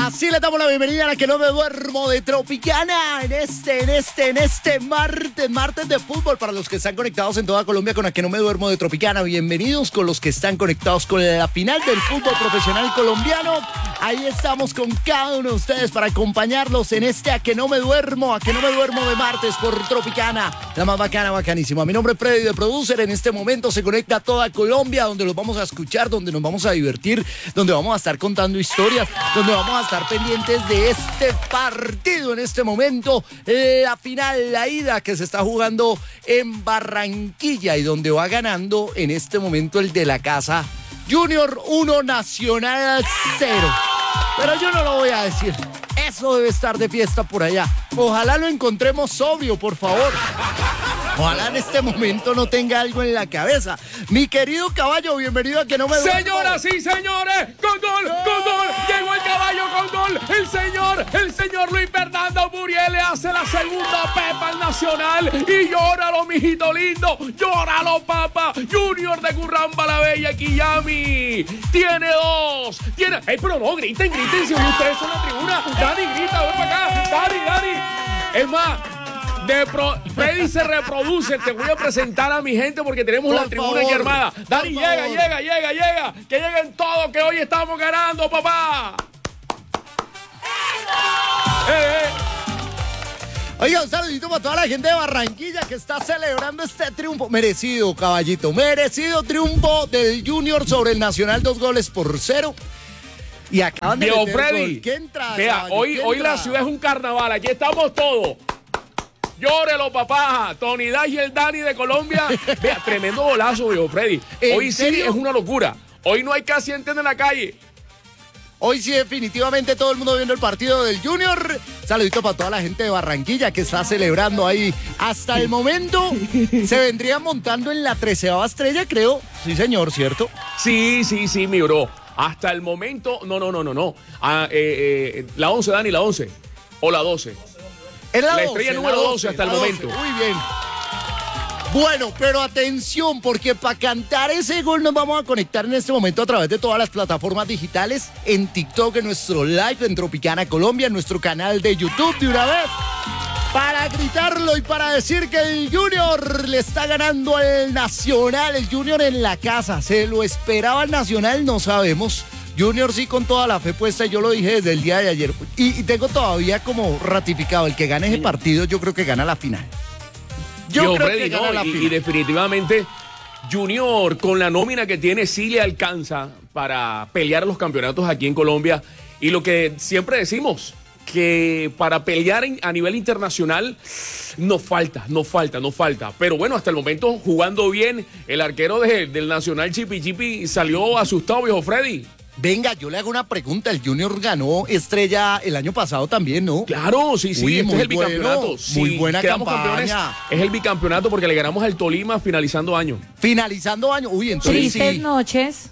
Así le damos la bienvenida a la que no me duermo de Tropicana en este martes de fútbol para los que están conectados en toda Colombia con la que no me duermo de Tropicana. Bienvenidos con los que están conectados con la final del fútbol profesional colombiano. Ahí estamos con cada uno de ustedes para acompañarlos en a que no me duermo de martes por Tropicana, la más bacana, bacanísima. Mi nombre es Freddy de Producer. En este momento se conecta toda Colombia, donde los vamos a escuchar, donde nos vamos a divertir, donde vamos a estar contando historias, donde vamos a estar pendientes de este partido en este momento, la final, la ida que se está jugando en Barranquilla y donde va ganando en este momento el de la casa, Junior 1, Nacional 0. Pero yo no lo voy a decir. Eso debe estar de fiesta por allá. Ojalá lo encontremos sobrio, por favor. Ojalá en este momento no tenga algo en la cabeza. Mi querido caballo, bienvenido a que no me duermo. Señoras y señores, con gol. Llegó el caballo con gol. El señor Luis Fernando Muriel le hace la segunda pepa al Nacional. Y llóralo, mijito lindo. Llóralo, papá. Junior de Curramba la Bella, Quillami. Tiene 2. Pero no, griten. Si ustedes son la tribuna. Dani, grita, ven para acá. Dani. Es más, Freddy se reproduce. Te voy a presentar a mi gente porque tenemos la tribuna aquí armada. Dani, llega. Que lleguen todos, que hoy estamos ganando, papá. Oiga, un saludito para toda la gente de Barranquilla que está celebrando este triunfo. Merecido, caballito. Merecido triunfo del Junior sobre el Nacional, 2-0. Y acaban de meter Freddy, gol. ¿Qué entra, vea, caballo? hoy la ciudad es un carnaval. Aquí estamos todos. Llórelo, papá. Tony Dash y el Dani de Colombia. Vea, tremendo golazo, viejo Freddy. Hoy sí es una locura. Hoy no hay casi gente en la calle. Hoy sí, definitivamente todo el mundo viendo el partido del Junior. Saludito para toda la gente de Barranquilla que está celebrando ahí. Hasta el momento se vendría montando en la 13ª estrella, creo. Sí, señor, ¿cierto? Sí, mi bro. Hasta el momento, no. La 11, Dani, la 11. O la 12. Es la estrella número 12 hasta el momento. Muy bien. Bueno, pero atención, porque para cantar ese gol nos vamos a conectar en este momento a través de todas las plataformas digitales, en TikTok, en nuestro live en Tropicana Colombia, en nuestro canal de YouTube de una vez, para gritarlo y para decir que el Junior le está ganando al Nacional, el Junior en la casa. ¿Se lo esperaba el Nacional? No sabemos. Junior sí con toda la fe puesta, yo lo dije desde el día de ayer. Y tengo todavía como ratificado, el que gane ese partido yo creo que gana la final. Yo creo que gana la final. Y definitivamente Junior con la nómina que tiene sí le alcanza para pelear los campeonatos aquí en Colombia. Y lo que siempre decimos, que para pelear a nivel internacional nos falta. Pero bueno, hasta el momento jugando bien, el arquero del Nacional Chipi salió asustado, viejo Freddy. Venga, yo le hago una pregunta. El Junior ganó estrella el año pasado también, ¿no? Claro, sí. Uy, este es el bicampeonato. Bueno, muy buena campaña. Campeones, es el bicampeonato porque le ganamos al Tolima finalizando año. Uy, entonces Tristes sí. noches.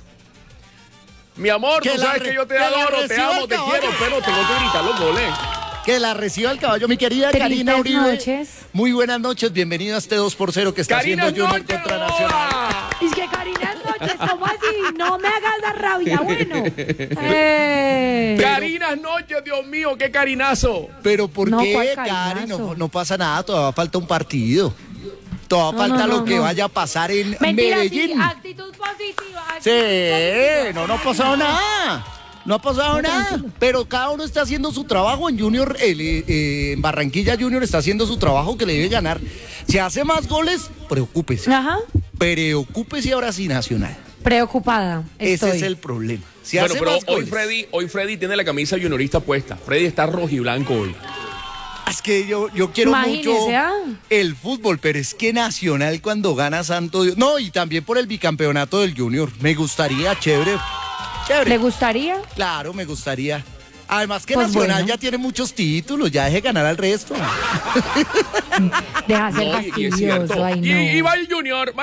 Mi amor, tú sabes que yo te adoro, te amo, te quiero, pero tengo que gritar los goles. Que la reciba el caballo, mi querida Karina Uribe. Noches. Muy buenas noches, bienvenida a este 2-0 que está Karina haciendo Junior contra Nacional. Es que Karina noches, ¿cómo así? No me hagas la rabia, bueno. Carinas noches, Dios mío, qué carinazo. Pero ¿por No, qué, ¿cuál Cari? carinazo? No pasa nada, todavía falta un partido. Todavía falta lo que vaya a pasar en Mentira, Medellín. sí, actitud positiva. Sí, no ha pasado nada. No ha pasado nada, pero cada uno está haciendo su trabajo. En Junior, en Barranquilla Junior está haciendo su trabajo que le debe ganar. Si hace más goles, preocúpese. Ajá. Preocúpese ahora sí, Nacional. Preocupada. Ese es el problema. Si Bueno, hace pero más goles, hoy Freddy tiene la camisa juniorista puesta. Freddy está rojiblanco hoy. es que yo quiero Imagínese, mucho el fútbol, pero es que Nacional cuando gana Santo Dios. No, y también por el bicampeonato del Junior. Me gustaría, chévere. ¿Le gustaría? Claro, me gustaría. Además que Pues Nacional bueno. ya tiene muchos títulos, ya deje ganar al resto. Deja ser No, y es fastidioso, cierto. ay no. Y va el Junior.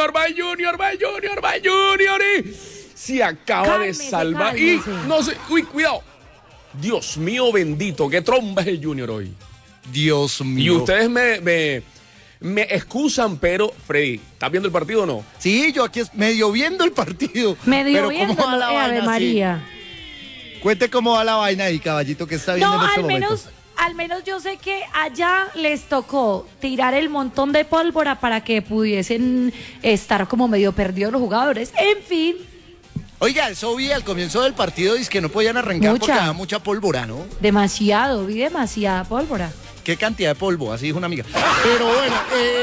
Y se acaba de Cálmese, salvar. cálmese. Y no sé, uy, cuidado. Dios mío bendito, qué tromba es el Junior hoy. Dios mío. Y ustedes me excusan, pero Freddy, ¿estás viendo el partido o no? Sí, yo aquí medio viendo el partido. Medio pero viendo, ¿cómo va la vaina Ave así? María. Cuente cómo va la vaina ahí, caballito, que está viendo No, en este al momento. menos yo sé que allá les tocó tirar el montón de pólvora para que pudiesen estar como medio perdidos los jugadores. En fin. Oiga, eso vi al comienzo del partido, dice que no podían arrancar porque Mucha. había mucha pólvora, ¿no? Vi demasiada pólvora. Qué cantidad de polvo, así dijo una amiga. Pero bueno,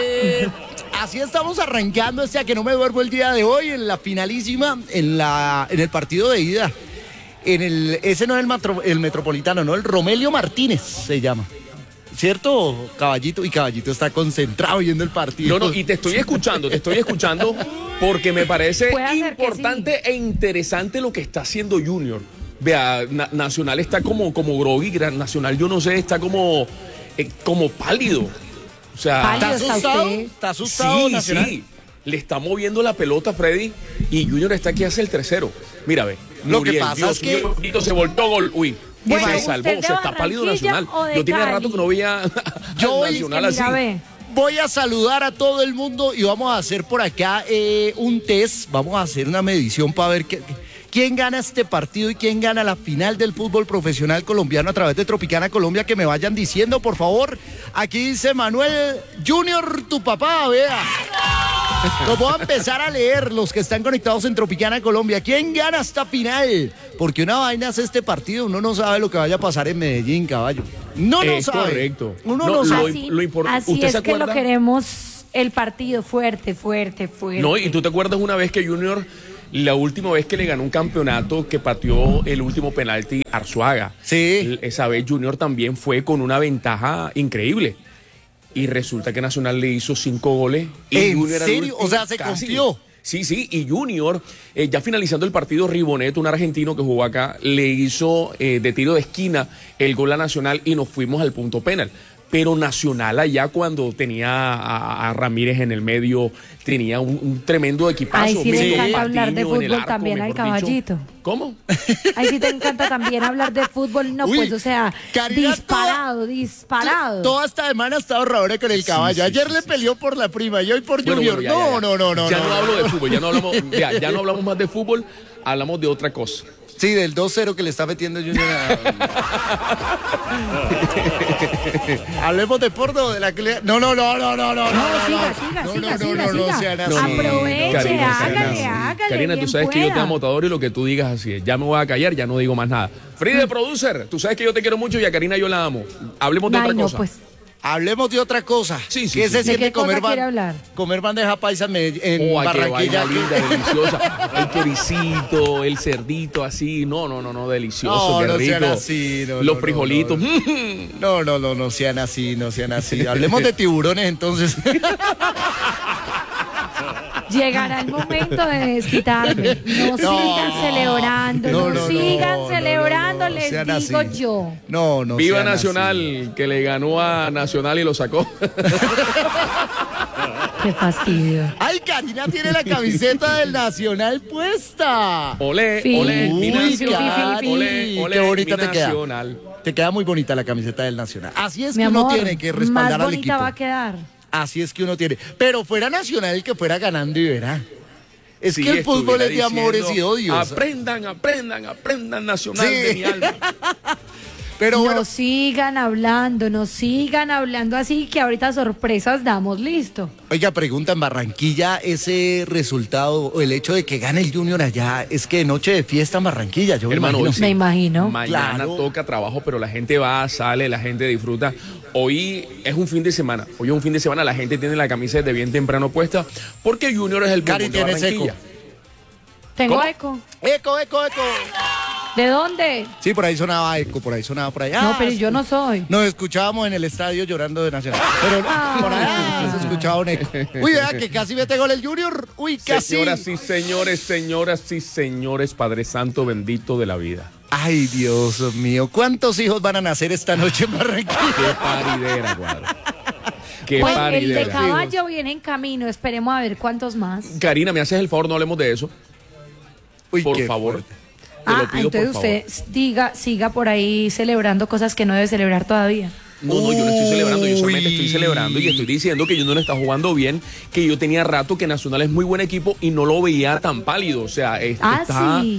así estamos arrancando A que no me duermo el día de hoy en la finalísima, en el partido de ida. Ese no es el Metropolitano, no, el Romelio Martínez se llama. ¿Cierto, Caballito? Y Caballito está concentrado viendo el partido. No, y te estoy escuchando porque me parece Puede ser que importante e interesante lo que está haciendo Junior. Vea, Nacional está como groggy, Nacional yo no sé, está como pálido. O sea, Pálido. ¿Está asustado sí, Nacional? sí. Le está moviendo la pelota Freddy y Junior está aquí hace el 3-0. Mira, ve. Lo que Muriel, pasa Dios es que- mío, bendito, se voltó gol. Uy. Bueno, se ¿usted salvó, de se está pálido Barranquilla Nacional. o de Yo tenía Cali? rato que no veía Yo al hoy- Nacional Que así. mira, ve. Voy a saludar a todo el mundo y vamos a hacer por acá un test. Vamos a hacer una medición para ver quién gana este partido y quién gana la final del fútbol profesional colombiano a través de Tropicana Colombia. Que me vayan diciendo, por favor. Aquí dice Manuel Junior, tu papá, vea. Los voy a empezar a leer, los que están conectados en Tropicana Colombia. ¿Quién gana esta final? Porque una vaina es este partido, uno no sabe lo que vaya a pasar en Medellín, caballo. No lo Es sabe. correcto. Uno No, no sabe. Así, ¿Usted así se es que acuerda? lo queremos el partido fuerte. No, y tú te acuerdas una vez que Junior, la última vez que le ganó un campeonato, que pateó el último penalti Arzuaga. Sí. Esa vez Junior también fue con una ventaja increíble. Y resulta que Nacional le hizo 5 goles. Y ¿En Junior era el serio? último, O sea, se casi. confió. Sí, y Junior, ya finalizando el partido, Ribonet, un argentino que jugó acá, le hizo de tiro de esquina el gol a Nacional y nos fuimos al punto penal. Pero Nacional allá cuando tenía a Ramírez en el medio, tenía un tremendo equipazo. Ay, sí le Medio encanta hablar de Patiño en el fútbol arco, también al mejor dicho. caballito. ¿Cómo? Ahí sí te encanta también hablar de fútbol. No, Uy, pues, o sea, Karina, disparado. Toda esta semana ha estado ahora con el caballo. sí, Ayer sí, le sí, peleó por la prima y hoy por Bueno, Junior. bueno, ya. No. Ya no hablo de fútbol, ya no hablamos más de fútbol, hablamos de otra cosa. Sí, del 2-0 que le está metiendo Junior Hablemos de porno, de la que le... No. No, siga, sean así. Aproveche, Karina, hágale. Karina, tú bien sabes que yo te pueda. amo todo y lo que tú digas así es. Ya me voy a callar, ya no digo más nada. Frida, producer, tú sabes que yo te quiero mucho y a Karina yo la amo. Hablemos de Ay, otra no, cosa. pues. Hablemos de otra cosa. Sí, ¿Qué se sí. ¿De siente qué cosa quiere hablar? comer bandeja paisa en Ay, qué Barranquilla? vaina linda, deliciosa. El choricito, el cerdito, así. No, delicioso, No, qué no rico. sean así, Los frijolitos. No sean así, no sean así. Hablemos de tiburones entonces. Llegará el momento de desquitarme. No sigan celebrando, no sigan celebrando, les sean digo así. yo. No Viva sean Nacional, así. que le ganó a Nacional y lo sacó. Qué fastidio. Ay, Karina tiene la camiseta del Nacional puesta. Olé, Sí. olé, mi Uy, Nacional. Cari, Olé, olé, qué bonita mi te queda. Nacional. Te queda muy bonita la camiseta del Nacional. Así es Mi que uno amor, tiene que más respaldar al bonita equipo. va a quedar. Así es que uno tiene. Pero fuera Nacional el que fuera ganando y verá. Es Sí, que el fútbol es de estuviera amores y diciendo, odios. Aprendan Nacional Sí. de mi alma. Pero bueno, No sigan hablando así que ahorita sorpresas damos, listo. oiga, pregunta, en Barranquilla ese resultado o el hecho de que gane el Junior allá es que noche de fiesta en Barranquilla, yo me Hermano, imagino. hoy sí. Me imagino. Mañana Claro. toca trabajo, pero la gente va, sale, la gente disfruta. Hoy es un fin de semana. Hoy es un fin de semana, la gente tiene la camisa de bien temprano puesta porque Junior es el Cari, bombón de tienes Barranquilla. eco. Tengo ¿Cómo? eco. Eco. ¿De dónde? Sí, por ahí sonaba eco, por allá. No, pero yo no soy. Nos escuchábamos en el estadio llorando de Nacional. Pero por allá se escuchaba un eco. Uy, vea que casi mete gol el Junior. Uy, casi. Señoras y señores, Padre Santo bendito de la vida. Ay, Dios mío. ¿Cuántos hijos van a nacer esta noche en Barranquilla? Qué paridera, cuadro. Qué Pues el de paridera. caballo viene en camino, esperemos a ver cuántos más. Karina, ¿me haces el favor? No hablemos de eso. Uy, Por qué favor. fuerte. Te lo pido, entonces por favor. usted siga por ahí celebrando cosas que no debe celebrar todavía. No, yo no estoy celebrando, yo solamente Uy. estoy celebrando y estoy diciendo que Junior está jugando bien, que yo tenía rato que Nacional es muy buen equipo y no lo veía tan pálido, o sea, está, Sí.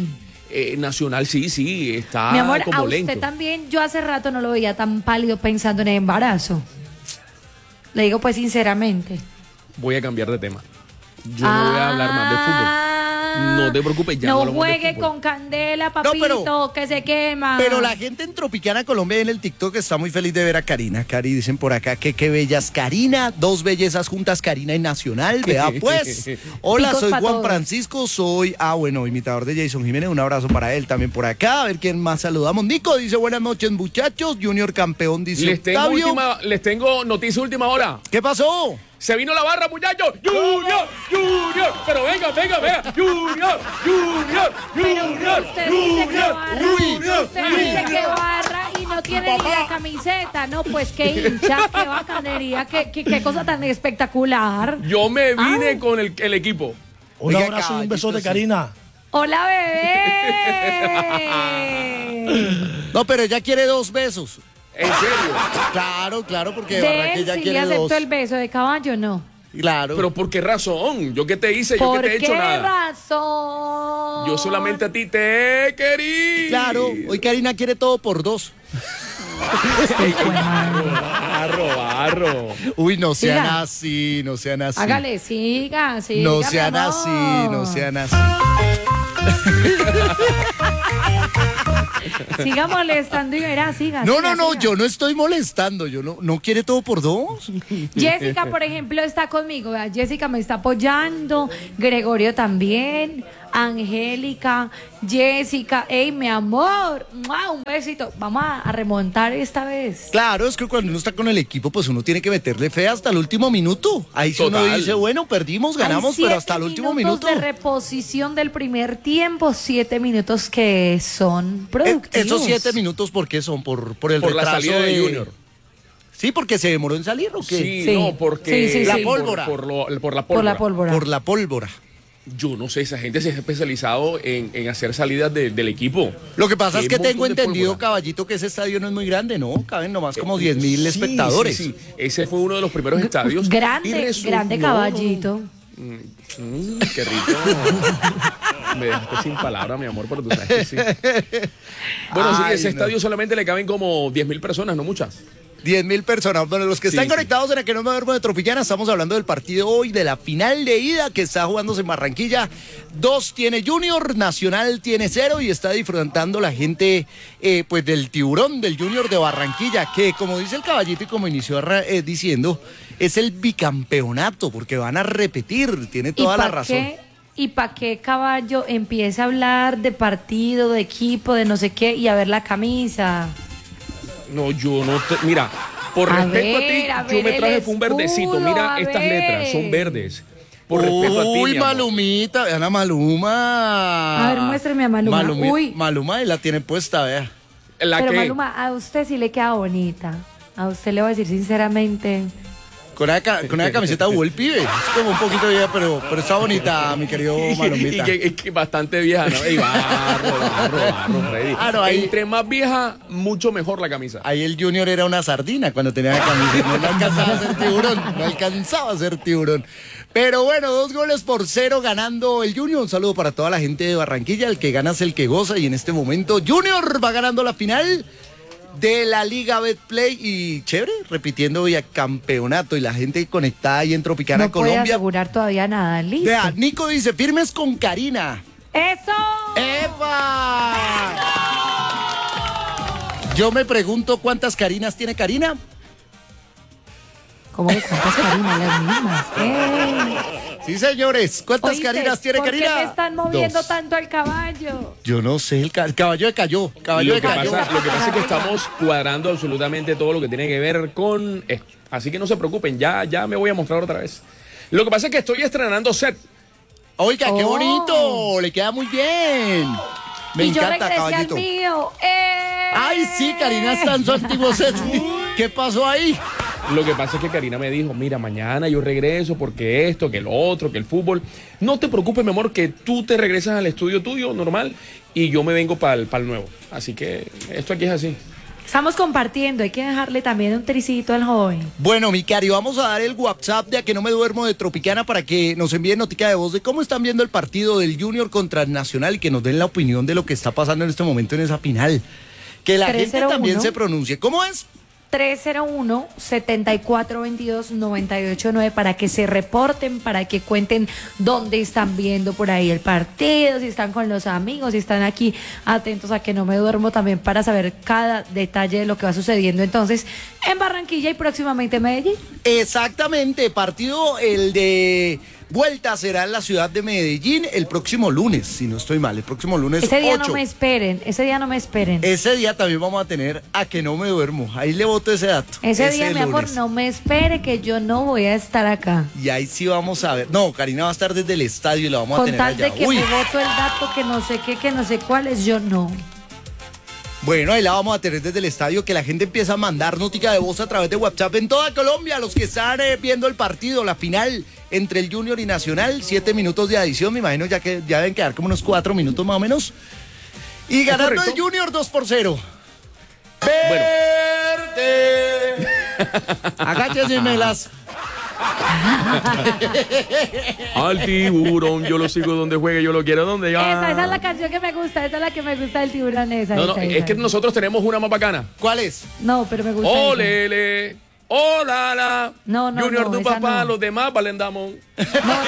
Nacional sí, está Mi amor, como a usted lento. también, yo hace rato no lo veía tan pálido pensando en el embarazo. Le digo pues sinceramente. Voy a cambiar de tema. Yo no voy a hablar más de fútbol. No te preocupes, ya no No hablamos de juegue fútbol. con candela, papito, que se quema. Pero la gente en Tropicana Colombia en el TikTok está muy feliz de ver a Karina. Cari, dicen por acá que qué bellas Karina, dos bellezas juntas, Karina y Nacional. Vea pues. Hola, Picos soy pa' Juan todos. Francisco, soy, imitador de Jason Jiménez. Un abrazo para él también por acá. A ver quién más saludamos. Nico dice buenas noches, muchachos. Junior campeón, dice Octavio. Les tengo noticia última hora. ¿Qué pasó? Se vino la barra, muchachos. Junior. Pero venga. Junior. Pero usted dice que barra, usted dice que barra y no tiene ni la camiseta, no, pues qué hincha, qué bacanería, qué cosa tan espectacular. Yo me vine con el equipo. Un Oiga, abrazo y un caballito, beso de sí. Karina. Hola, bebé. No, pero ella quiere 2 besos. En serio. Claro, porque De Barranquilla él sí le quiere 2. aceptó el beso, de caballo no. Claro. Pero ¿por qué razón? ¿Yo qué te hice? ¿Yo ¿Por qué te he hecho qué nada? razón? Yo solamente a ti te querí. Claro, hoy Karina quiere todo por 2. Barro. Uy, no sean Siga. así, no sean así. Hágale, siga, No mi sean amor. así, no sean así. Siga molestando y verá, siga. No, siga, siga. yo no estoy molestando, yo no quiere todo por 2. Jessica, por ejemplo, está conmigo. Vea, Jessica me está apoyando. Gregorio también. Angélica, Jessica. ¡Ey, mi amor! ¡Mua! Un besito. Vamos a remontar esta vez. Claro, es que cuando uno está con el equipo, pues uno tiene que meterle fe hasta el último minuto. Ahí sí uno Total. dice, bueno, perdimos, ganamos, Hay pero hasta el 7 último minuto. minutos de reposición del primer tiempo. 7 minutos que son productivos. Esos 7 minutos, ¿por qué son? Por el Por la retraso salida de Junior. Sí, porque se demoró en salir, ¿o qué? Sí, Sí. no, porque Sí, La sí. pólvora. Por la pólvora. Por la pólvora. Por la pólvora. Yo no sé, esa gente se ha especializado en hacer salidas del equipo. Lo que pasa es Qué que tengo montón de entendido, pólvora. caballito, que ese estadio no es muy grande, ¿no? Caben nomás como 10.000 espectadores. Sí. Ese fue uno de los primeros estadios. Y Grande, grande no, caballito. Qué rico. Me dejaste sin palabras, mi amor, pero tú sabes que sí. Bueno, sí, Ay, ese no. estadio solamente le caben como 10.000 personas, no muchas. 10.000 personas. Bueno, los que están Sí. conectados en A Que No Me Duermo de Tropicana, estamos hablando del partido hoy, de la final de ida que está jugándose en Barranquilla. 2 tiene Junior, Nacional tiene 0 y está disfrutando la gente pues del tiburón del Junior de Barranquilla, que como dice el caballito y como inició diciendo, es el bicampeonato, porque van a repetir, tiene toda la razón. ¿Y para qué caballo empieza a hablar de partido, de equipo, de no sé qué y a ver la camisa? No, yo no te... Mira, por A respeto ver, a ti, yo me el traje fue un verdecito. escudo, Mira a estas ver. letras, son verdes. Por respeto a ti, Uy, mi amor. Malumita, vean a Maluma. A ver, muéstrame a Maluma. Uy. Maluma y la tiene puesta, vea. La Pero que... Maluma, a usted sí le queda bonita. A usted le voy a decir sinceramente. Con una camiseta jugó el pibe. Es como un poquito vieja, pero está bonita, mi querido Malumita. y que bastante vieja, ¿no? Ey, barro, Freddy. Ah, no, ahí- Entre más vieja, mucho mejor la camisa. Ahí el Junior era una sardina cuando tenía la camiseta. No alcanzaba a ser tiburón. No alcanzaba a ser tiburón. Pero bueno, 2-0 ganando el Junior. Un saludo para toda la gente de Barranquilla. El que gana es el que goza. Y en este momento Junior va ganando la final de la Liga Betplay y chévere, repitiendo vía campeonato y la gente conectada ahí en Tropicana No puede Colombia. asegurar todavía nada. Listo. Vea, Nico dice, firmes con Karina. ¡Eso! ¡Epa! Yo me pregunto cuántas Karinas tiene Karina. ¿Cómo que cuántas Karinas? Las mismas. Sí, señores. ¿Cuántas Oíste, Karinas tiene ¿por Karina? qué me están moviendo 2. tanto al caballo? Yo no sé, el caballo de cayó. Caballo Lo de que, cayó. pasa es que estamos cuadrando absolutamente todo lo que tiene que ver con esto. Así que no se preocupen, ya me voy a mostrar otra vez. Lo que pasa es que estoy estrenando set. Oiga, qué Oh. bonito. Le queda muy bien. Me y yo encanta, regresé caballito. al mío. Ay, sí, Karina está en su antiguo set. ¿Qué pasó ahí? Lo que pasa es que Karina me dijo, mira, mañana yo regreso porque esto, que lo otro, que el fútbol. No te preocupes, mi amor, que tú te regresas al estudio tuyo, normal, y yo me vengo para el nuevo. Así que esto aquí es así. Estamos compartiendo, hay que dejarle también un tricito al joven. Bueno, mi cari, vamos a dar el WhatsApp de A Que No Me Duermo de Tropicana para que nos envíen notica de voz de cómo están viendo el partido del Junior contra el Nacional y que nos den la opinión de lo que está pasando en este momento en esa final. Que la gente 301. también se pronuncie. ¿Cómo es? 301-7422-989 para que se reporten, para que cuenten dónde están viendo por ahí el partido, si están con los amigos, si están aquí atentos a Que No Me Duermo también para saber cada detalle de lo que va sucediendo entonces en Barranquilla y próximamente en Medellín. Exactamente, partido el de vuelta será en la ciudad de Medellín el próximo lunes, si no estoy mal, el próximo lunes Ese día 8. no me esperen, ese día no me esperen. Ese día también vamos a tener A Que No Me Duermo, ahí le boto ese dato. Ese día, mi amor, lunes. no me espere que yo no voy a estar acá. Y ahí sí vamos a ver. No, Karina va a estar desde el estadio y la vamos a Con tener tal allá. de que Uy. me voto el dato que no sé qué, que no sé cuál es, yo no. Bueno, ahí la vamos a tener desde el estadio, que la gente empieza a mandar notica de voz a través de WhatsApp en toda Colombia, los que están viendo el partido, la final entre el Junior y Nacional, 7 minutos de adición, me imagino ya que ya deben quedar como unos 4 minutos más o menos. Y ganando el correcto? Junior 2-0. Bueno. ¡Verde! Agáchese, Melas. Al tiburón, yo lo sigo donde juegue, yo lo quiero donde ya. Esa es la canción que me gusta, esa es la que me gusta del tiburón, esa. No, no, esa, es esa. que nosotros tenemos una más bacana. ¿Cuál es? No, pero me gusta esa. Olele, olala. No, no, Junior, no, tu esa papá, no. los demás valen damón. No.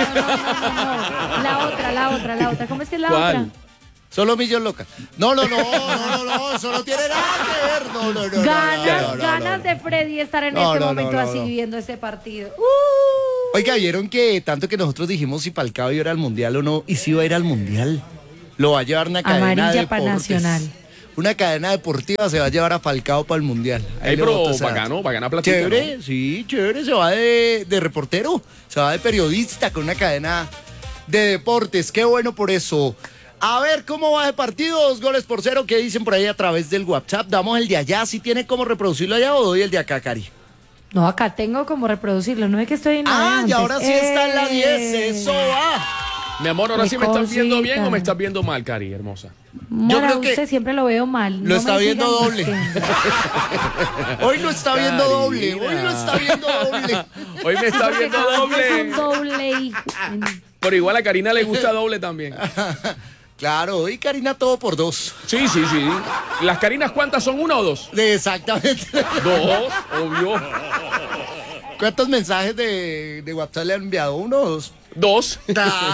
La otra. ¿Cómo es que es la ¿Cuál? otra? Solo Millos Loca. No, eso no tiene nada que ver. No. Ganas de Freddy estar en No, este no, momento no, así no. viendo ese partido. Oiga, ¿vieron que tanto que nosotros dijimos si Falcao iba a ir al Mundial o no? Y si iba a ir al Mundial. Lo va a llevar una cadena de Amarilla para deportes. Nacional. Una cadena deportiva se va a llevar a Falcao para el Mundial. Ey, le pero boto ese dato. bacano, bacana platita. Chévere, ¿no? sí, chévere. Se va de reportero, se va de periodista con una cadena de deportes. Qué bueno por eso. A ver cómo va de partido, 2-0. ¿Qué dicen por ahí a través del WhatsApp? Damos el de allá, si tiene cómo reproducirlo allá o doy el de acá, Cari. No, acá tengo como reproducirlo, no es que estoy en la de Y antes. ahora sí está en la 10, eso va. Mi amor, ¿ahora Qué sí me estás viendo bien cosita. o me estás viendo mal, Cari, hermosa? Mora, creo que usted siempre lo veo mal. lo no está me viendo sigan doble. diciendo. Hoy lo está viendo doble, Karina. hoy lo está viendo doble. Hoy me está viendo Es un doble. doble, hijo. Pero igual a Karina le gusta doble también. Claro, y Karina todo por 2. Sí. ¿Las Karinas cuántas son? ¿Una o dos? Exactamente. Dos, obvio. ¿Cuántos mensajes de WhatsApp le han enviado? ¿1 o 2? Dos. Ah.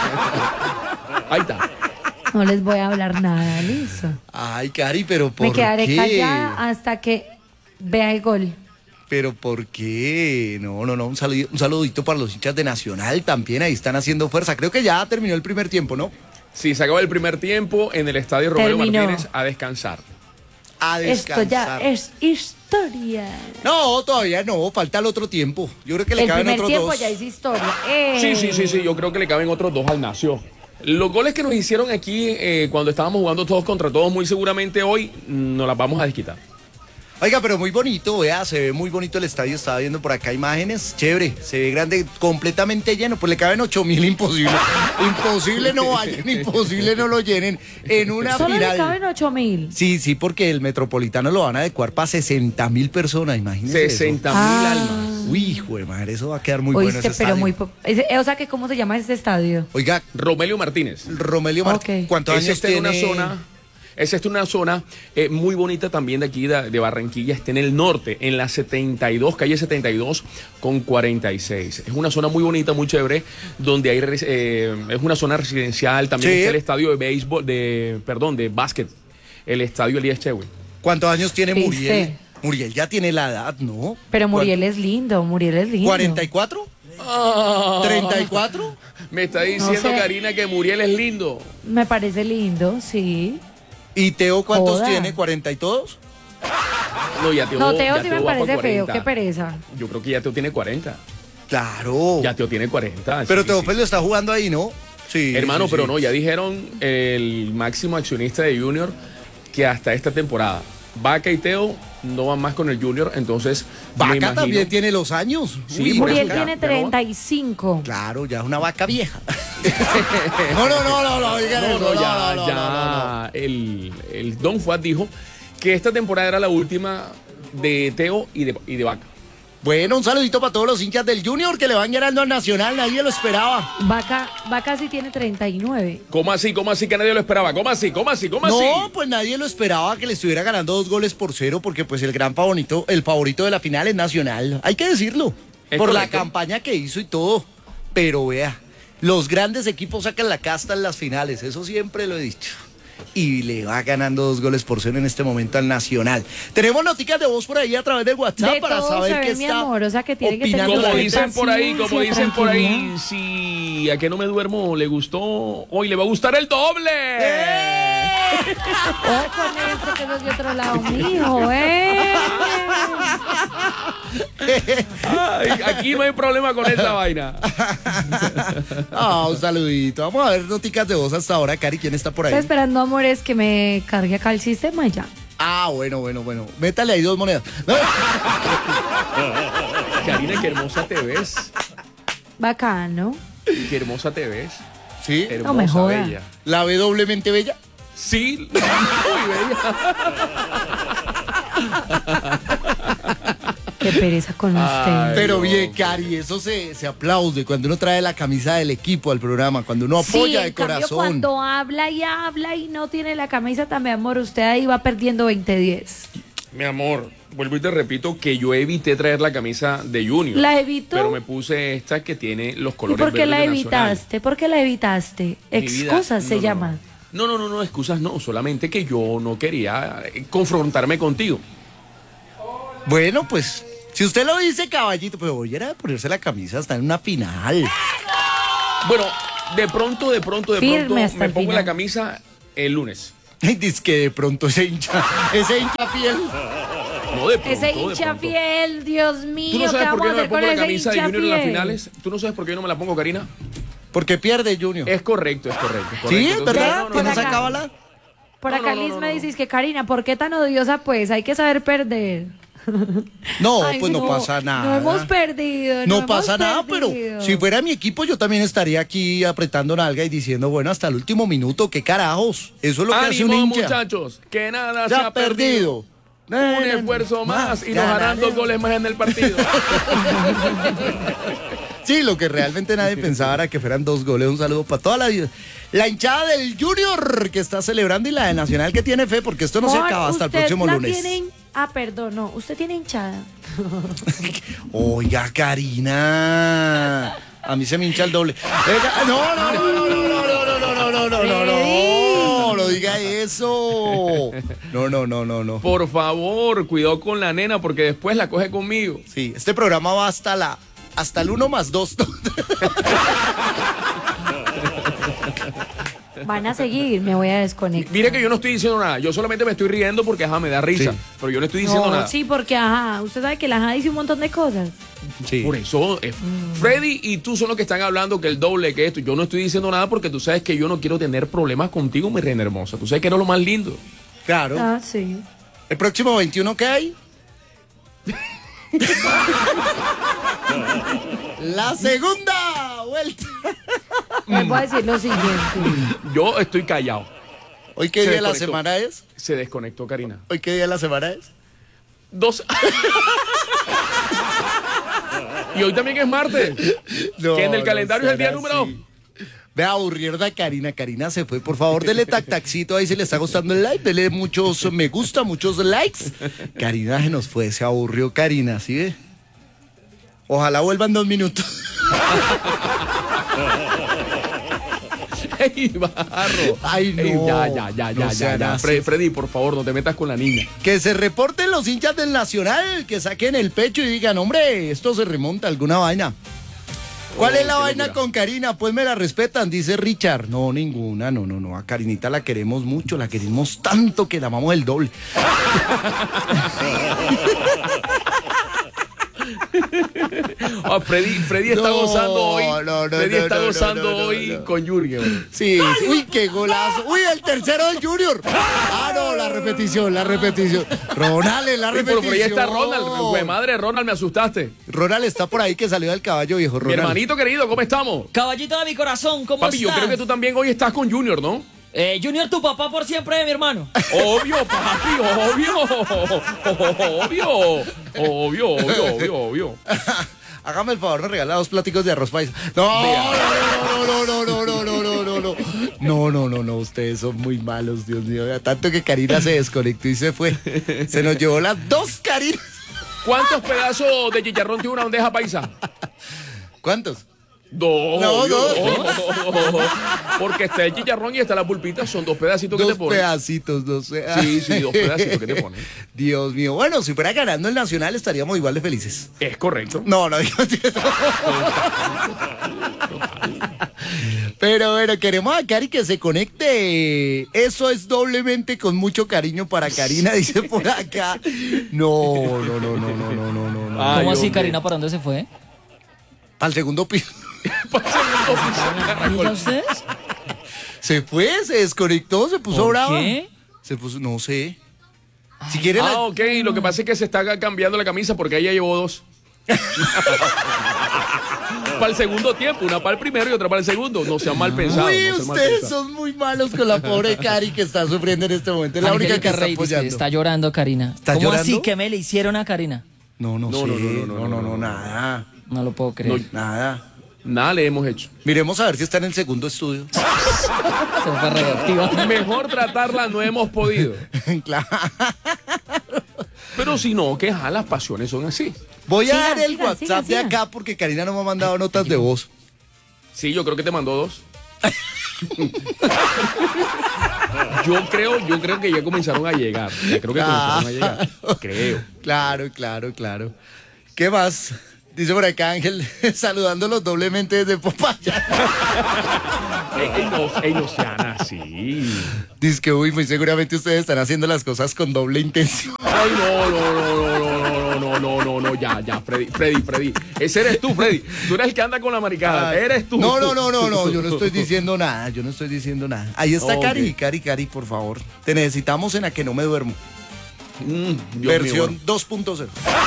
Ahí está. No les voy a hablar nada, listo. Ay, Cari, pero ¿por Me quedaré qué? callada hasta que vea el gol. ¿Pero por qué? No, un saludito para los hinchas de Nacional también, ahí están haciendo fuerza. Creo que ya terminó el primer tiempo, ¿no? Sí, se acabó el primer tiempo en el estadio Romero Terminó. Martínez a descansar. A Esto ya descansar. es historia. No, todavía no, falta el otro tiempo. Yo creo que le El caben primer otros tiempo 2. ya es historia. Sí, yo creo que le caben otros dos al Nacio. Los goles que nos hicieron aquí cuando estábamos jugando todos contra todos, muy seguramente hoy nos las vamos a desquitar. Oiga, pero muy bonito, vea, se ve muy bonito el estadio, estaba viendo por acá imágenes, chévere, se ve grande, completamente lleno, pues le caben 8.000, imposible, imposible no vayan, imposible no lo llenen en una Solo final. le caben 8.000. Sí, porque el Metropolitano lo van a adecuar para 60.000 personas, imagínense. 60.000 Ah. almas. Uy, hijo de madre, eso va a quedar muy bueno Oíste, ese pero estadio. o sea, que ¿cómo se llama ese estadio? Oiga, Romelio Martínez. Romelio Martínez, Ok. ¿cuántos Ese años está en tiene? Esa es una zona muy bonita también de aquí de Barranquilla, está en el norte, en la 72, calle 72 con 46. Es una zona muy bonita, muy chévere, donde hay es una zona residencial, también Sí. está el estadio de béisbol, de básquet, el estadio Elías Chewe. ¿Cuántos años tiene ¿Viste? Muriel? Muriel ya tiene la edad, ¿no? Pero Muriel es lindo, Muriel es lindo. ¿44? ¿34? Me está diciendo sé. Karina que Muriel es lindo. Me parece lindo, sí. ¿Y Teo cuántos Joda. tiene? ¿40 y todos? No, ya Teo, No, ya Teo sí me va pa' parece feo, 40. qué pereza. Yo creo que ya Teo tiene 40. Claro. Ya Teo tiene 40. Pero sí, Teófilo sí. está jugando ahí, ¿no? Sí. Hermano, sí, pero sí. no, ya dijeron el máximo accionista de Junior que hasta esta temporada Vaca y Teo no van más con el Junior, entonces me Vaca imagino- también tiene los años. Sí, Uy, por Muriel eso Vaca. tiene ya no va. 35. Claro, ya es una vaca vieja. no, digan No, eso, no, ya, no, ya. El Don Fuad dijo que esta temporada era la última de Teo y de Vaca. Bueno, un saludito para todos los hinchas del Junior que le van ganando al Nacional, nadie lo esperaba. Vaca sí tiene 39. ¿Cómo así? ¿Cómo así que nadie lo esperaba? ¿Cómo así? No, pues nadie lo esperaba que le estuviera ganando 2-0 porque pues el favorito de la final es Nacional, hay que decirlo, Es por la correcto. campaña que hizo y todo, pero vea, los grandes equipos sacan la casta en las finales, eso siempre lo he dicho. Y le va ganando 2-0 en este momento al Nacional. Tenemos noticias de voz por ahí a través del WhatsApp De para todo saber se ve, qué mi está amor, o sea que tiene que tener opinando la Como gente. dicen por ahí, si a que no me duermo le gustó, hoy le va a gustar el doble. Ojo con esto que no es de otro lado, mijo, Ay, aquí no hay problema con esta vaina. Un saludito. Vamos a ver noticias de voz hasta ahora, Cari, ¿quién está por ahí? Estoy esperando, amores, que me cargue acá el sistema y ya. Bueno. Métale ahí 2 monedas. Karina, qué hermosa te ves. Bacano. Qué hermosa te ves. ¿Sí? Hermosa, No me joda. bella. ¿La ve doblemente bella? Sí, muy bella. Qué pereza con usted. Pero no. bien, Cari, eso se aplaude cuando uno trae la camisa del equipo al programa, cuando uno apoya en de cambio, corazón. cuando habla y no tiene la camisa también, amor, usted ahí va perdiendo 20-10. Mi amor, vuelvo y te repito que yo evité traer la camisa de Junior. ¿La evitó? Pero me puse esta que tiene los ¿Y colores por qué verdes la de Nacional. evitaste? ¿Por qué la evitaste? Mi vida, Excusas se llama. No, excusas no, solamente que yo no quería confrontarme contigo. Bueno, pues, si usted lo dice, caballito, pero hoy era de ponerse la camisa hasta en una final. Bueno, de pronto Firme hasta me el pongo final. la camisa el lunes. Dice que de pronto ese hincha fiel. No, de pronto, Ese de hincha pronto. fiel, Dios ¿Tú mío, no ¿qué sabes por vamos qué a no me hacer con pongo la ese camisa de hincha Junior en las fiel? finales? ¿Tú no sabes por qué yo no me la pongo, Karina? Porque pierde Junior. Es correcto. Sí, Entonces, ¿verdad? no, Que no acá. sacaba la... Por No, acá no, Liz no, me no. dices que Karina, ¿por qué tan odiosa pues? Hay que saber perder. No, Ay, pues no pasa nada. No hemos perdido. No hemos pasa nada, pero perdido. si fuera mi equipo yo también estaría aquí apretando nalga y diciendo, bueno, hasta el último minuto, qué carajos. Eso es lo que hace un ¡Ánimo, hincha. muchachos! Que nada Se se ha ha perdido. Un perdido. esfuerzo más y nos harán 2 goles más en el partido. Sí, lo que realmente nadie pensaba era que fueran 2 goles. Un saludo para toda la hinchada del Junior que está celebrando y la de Nacional que tiene fe, porque esto no se Amor, acaba hasta el usted próximo la lunes. perdón, no, usted tiene hinchada. Oiga, Karina. A mí se me hincha el doble. No, no diga eso. No. Por favor, cuidado con la nena porque después la coge conmigo. Sí, este programa va hasta el 1 más 2. Van a seguir, me voy a desconectar. Mire que yo no estoy diciendo nada, yo solamente me estoy riendo porque me da risa, Sí. pero yo no estoy diciendo nada. Sí, porque usted sabe que la dice un montón de cosas. Sí. Por eso, Freddy y tú son los que están hablando que el doble, que esto. Yo no estoy diciendo nada porque tú sabes que yo no quiero tener problemas contigo, mi reina hermosa. Tú sabes que eres lo más lindo. Claro. Sí. El próximo 21, ¿qué hay? La segunda vuelta. Les voy a decir lo siguiente. Yo estoy callado. ¿Hoy qué Se día de la desconectó. semana es? Se desconectó, Karina. ¿Hoy qué día de la semana es? 2. Y hoy también es martes. Que en el calendario es el día será número. así. Ve a aburrir a Karina. Karina se fue. Por favor, dele taxito ahí si le está gustando el like. Dele muchos me gusta, muchos likes. Karina se nos fue. Se aburrió Karina, ¿sí ve? Ojalá vuelvan 2 minutos. ¡Ey, barro! Ay, no. Ey, ya. No sean así. Freddy, por favor, no te metas con la niña. Que se reporten los hinchas del Nacional, que saquen el pecho y digan, hombre, esto se remonta a alguna vaina. ¿Cuál es la qué vaina locura. con Karina? Pues me la respetan, dice Richard. No, ninguna, no. A Karinita la queremos mucho, la queremos tanto que la amamos el doble. Freddy está No, gozando hoy. no, Freddy está no, gozando no, hoy no. con Jürgen. Sí, uy, qué golazo. Uy, el tercero del Junior. No, la repetición. Ronald, la Uy, repetición. por ahí está Ronald. Güey, madre, Ronald, me asustaste. Ronald está por ahí que salió del caballo viejo, Mi Ronald. hermanito querido, ¿cómo estamos? Caballito de mi corazón, ¿cómo Papi, yo estás? creo que tú también hoy estás con Junior, ¿no? Junior, tu papá por siempre, mi hermano. Obvio, papi, obvio. Hágame el favor, me regala 2 pláticos de arroz paisa. No, ustedes son muy malos, Dios mío. Tanto que Karina se desconectó y se fue. Se nos llevó las 2 Karinas. ¿Cuántos pedazos de chicharrón tiene una bandeja paisa? ¿Cuántos? 2. No, dos. Porque está el chicharrón y está la pulpita, son 2 pedacitos que te 2 ponen. pedacitos, 2 Sí, 2 pedacitos que te ponen. Dios mío. Bueno, si fuera ganando el Nacional estaríamos igual de felices. Es correcto. No, Pero bueno, queremos a Cari que se conecte. Eso es doblemente con mucho cariño para Karina, dice por acá. No. ¿Cómo así, Karina? ¿Para dónde se fue? Al segundo piso. ¿Mira ustedes? Se fue, se desconectó, se puso ¿Por brava. qué? Se puso, no sé. Si quiere Ok, lo que pasa es que se está cambiando la camisa porque ella llevó 2. Para el segundo tiempo, una para el primero y otra para el segundo. No sean mal pensados. Uy, no sean mal ustedes pensados. son muy malos con la pobre Cari que está sufriendo en este momento. Es la única que está Rey dice, apoyando. está llorando, Karina. ¿Está ¿Cómo llorando? así que me le hicieron a Karina? No, nada. No lo puedo creer. Nada. Nada le hemos hecho. Miremos a ver si está en el segundo estudio. Se fue radioactiva. Mejor tratarla no hemos podido. Claro. Pero si no, que las pasiones son así. Voy a Sigan, dar el sigan, WhatsApp sigan. de acá porque Karina no me ha mandado notas de voz. Sí, yo creo que te mandó 2. Yo creo que ya comenzaron a llegar. Ya creo que comenzaron a llegar. Creo. Claro. ¿Qué más? Dice por acá Ángel, saludándolos doblemente desde Popaya. Ellos sean así. Dice que, muy seguramente ustedes están haciendo las cosas con doble intención. Ay, no, ya, Freddy. Ese eres tú, Freddy. Tú eres el que anda con la maricada. Eres tú. No, yo no estoy diciendo nada, Ahí está Ok. Cari, por favor. Te necesitamos en A Que No Me Duermo. Dios Versión mío, 2.0.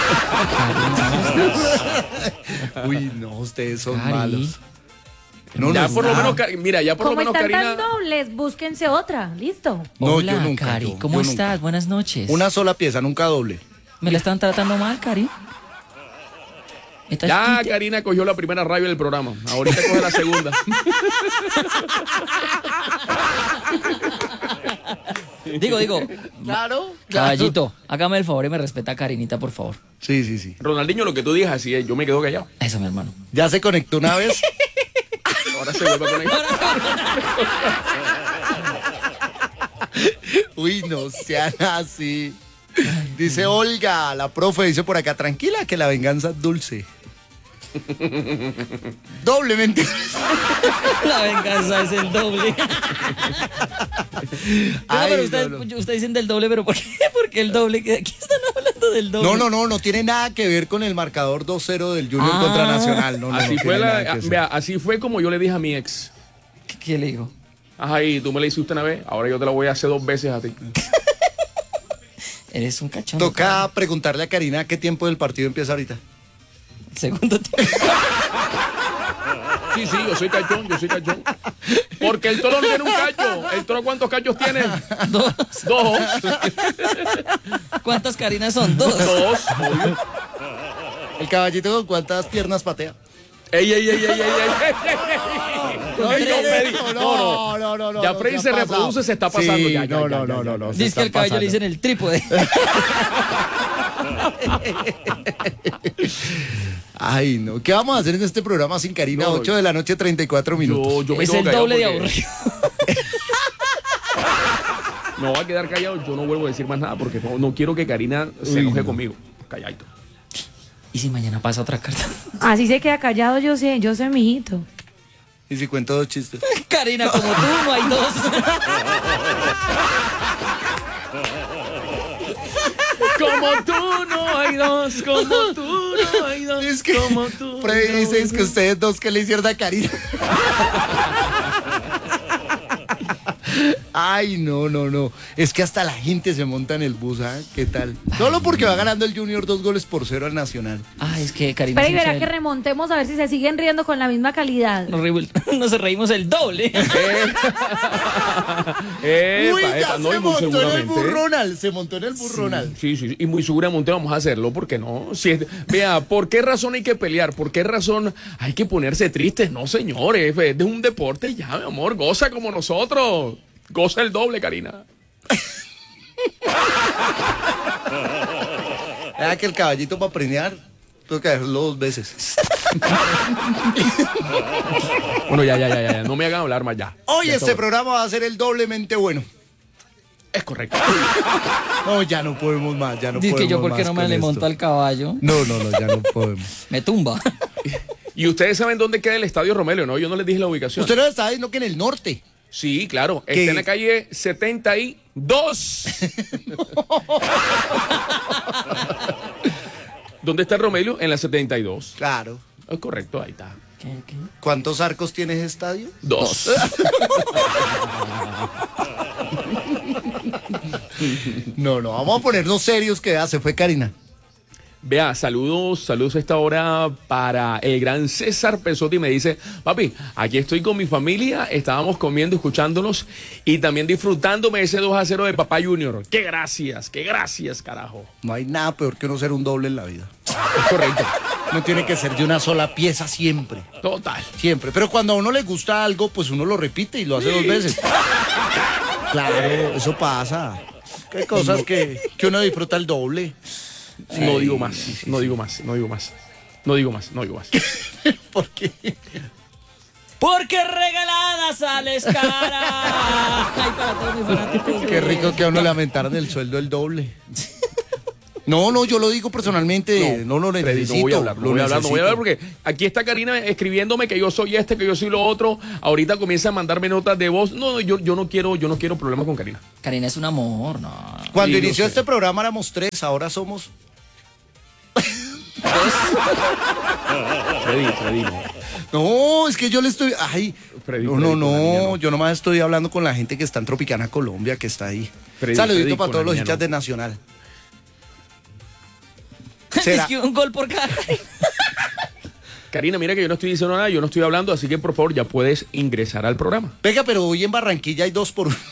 Uy, no, ustedes son Cari. malos. bueno. Ya por lo menos, mira, ya por lo Como menos están Karina. tan dobles, búsquense otra. Listo. No, Hola, yo nunca, Cari. yo ¿Cómo nunca. estás? Buenas noches. Una sola pieza, nunca doble. ¿Me la están tratando mal, Cari? ¿Estás Ya quite- Karina cogió la primera rabia del programa. Ahorita coge la segunda. Digo, Claro. caballito, hágame el favor y me respeta a Karinita, por favor. Sí. Ronaldinho, lo que tú digas así es, yo me quedo callado. Eso, mi hermano. Ya se conectó una vez. Ahora se vuelve a conectar. Uy, no sean así. Dice Olga, la profe, dice por acá, tranquila que la venganza es dulce. Doblemente. La venganza es el doble. Ay, pero no. ustedes dicen del doble, pero ¿por qué? Porque el doble, ¿qué están hablando del doble? No tiene nada que ver con el marcador 2-0 del Junior contra Nacional. No, Así no fue tiene nada que ver. vea, así fue como yo le dije a mi ex. ¿Qué le digo? Ajá, y tú me la hiciste una vez, ahora yo te la voy a hacer 2 veces a ti. Eres un cachón. Toca preguntarle a Karina qué tiempo del partido empieza ahorita. Segundo tiempo. Sí, yo soy cachón. Porque el toro no tiene un cacho. ¿El toro cuántos cachos tiene? 2. 2. ¿Cuántas Karinas son? 2. 2. Obvio. ¿El caballito con cuántas piernas patea? Ey. No. Ya Freddy se reproduce, se está pasando. Sí, ya. No. se Dice que están el caballo le pasando. dicen el trípode. Ay, no. ¿Qué vamos a hacer en este programa sin Karina? No, 8 de la noche, 34 minutos. Yo me Es quedo el callado doble de porque aburrido. Me voy a quedar callado. Yo no vuelvo a decir más nada porque no quiero que Karina se enoje conmigo. Calladito. ¿Y si mañana pasa otra carta? Así se queda callado, yo sé, mijito. Y si cuento 2 chistes. Karina, como tú, no hay 2. Como tú no hay 2, como tú no hay 2. Es que como tú. Freddy dice es que ustedes 2 que le hicieron a Karina. Ay, no. Es que hasta la gente se monta en el bus, ¿ah? ¿Qué tal? Solo porque va ganando el Junior 2-0 al Nacional. Ay, es que Karina. Pero y verá que remontemos a ver si se siguen riendo con la misma calidad. Nos reímos el doble. Uy, ya no, se y muy montó en el seguramente. burronal. Se montó en el burronal. Sí, y muy seguramente vamos a hacerlo, ¿por qué no? Vea, ¿por qué razón hay que pelear? ¿Por qué razón hay que ponerse tristes? No, señores, es de un deporte ya, mi amor, goza como nosotros. Goza el doble, Karina. Vea que el caballito para preñar, tengo que hacerlo 2 veces. Bueno, ya, no me hagan hablar más ya. Hoy Ya este todo. programa va a ser el doblemente bueno. Es correcto. No, ya no podemos más, ya no Dice podemos que yo porque más no me con le esto. monto al caballo. No, ya no podemos. Me tumba. Y ustedes saben dónde queda el Estadio Romelio, ¿no? Yo no les dije la ubicación. Usted no está diciendo que en el norte. Sí, claro. ¿Qué? Está en la calle 72. ¿Dónde está el Romelio? En la 72. Claro. Es correcto, ahí está. ¿Qué? ¿Cuántos arcos tiene ese estadio? 2. No, vamos a ponernos serios que ya se fue Karina. Vea, saludos a esta hora para el gran César Pesotti. Me dice, papi, aquí estoy con mi familia, estábamos comiendo, escuchándolos y también disfrutándome ese 2-0 de Papá Junior. ¡Qué gracias, carajo! No hay nada peor que no ser un doble en la vida. Es correcto. No tiene que ser de una sola pieza siempre. Total. Siempre. Pero cuando a uno le gusta algo, pues uno lo repite y lo hace 2 veces. Claro, eso pasa. Hay cosas que uno disfruta el doble. No digo más. ¿Por qué? Porque regalada sales cara. Ay, para todos mis fanáticos. Qué rico que a uno le aumentaran el sueldo el doble. No, yo lo digo personalmente, no lo Freddy, necesito. no voy a hablar porque aquí está Karina escribiéndome que yo soy que yo soy lo otro. Ahorita comienza a mandarme notas de voz. No, yo no quiero problemas con Karina. Karina es un amor, no. Cuando Sí, lo inició sé. este programa éramos 3, ahora somos... Freddy, no. No, es que yo le estoy... Ay, Freddy, no, Freddy, con la niña, no. yo nomás estoy hablando con la gente que está en Tropicana, Colombia, que está ahí. Freddy, Saludito Freddy, para con todos la los niña, hinchas no. de Nacional. Es ¿Será? que un gol por cada. Karina, mira que yo no estoy diciendo nada, yo no estoy hablando, así que por favor ya puedes ingresar al programa. Venga, pero hoy en Barranquilla hay 2 por 1.